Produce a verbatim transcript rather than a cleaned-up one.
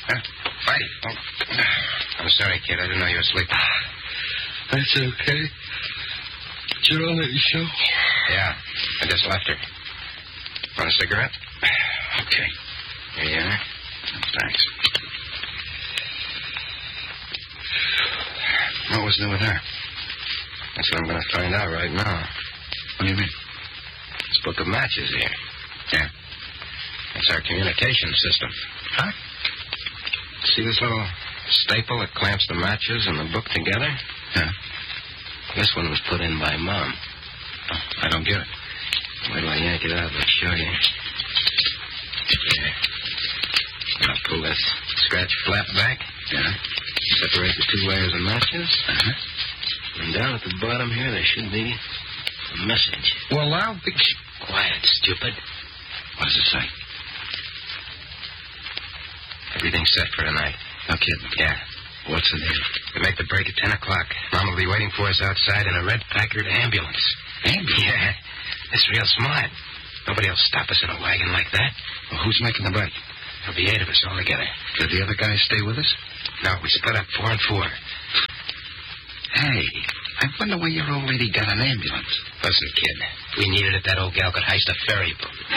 Huh? Whitey. Oh. I'm sorry, kid. I didn't know you were asleep. That's okay. Gerald at your show? Yeah. I just left her. Want a cigarette? Okay. Here you are. Thanks. What was new with her? That's what I'm going to find out right now. What do you mean? This book of matches here. Yeah. It's our communication system. Huh? See this little staple that clamps the matches and the book together? Yeah. This one was put in by Mom. Oh, I don't get it. Wait till I yank it out. I'll show you. There. Now pull this scratch flap back. Yeah. Separate the two layers of matches. Uh-huh. And down at the bottom here, there should be a message. Well, I'll be... Quiet, stupid. What does it say? Everything's set for tonight. No kidding. Yeah. What's in here? We make the break at ten o'clock. Mom will be waiting for us outside in a red Packard ambulance. Ambulance? Yeah. It's real smart. Nobody will stop us in a wagon like that. Well, who's making the break? There'll be eight of us all together. Did the other guys stay with us? No, we split up four and four. Hey, I wonder where your old lady got an ambulance. Listen, kid. If we needed it, that old gal could heist a ferry boat.